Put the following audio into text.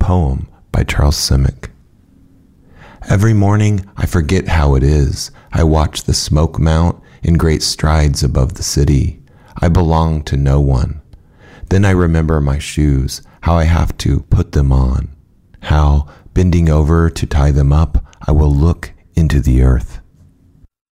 poem by Charles Simic. Every morning I forget how it is. I watch the smoke mount in great strides above the city. I belong to no one. Then I remember my shoes, how I have to put them on, how, bending over to tie them up, I will look into the earth.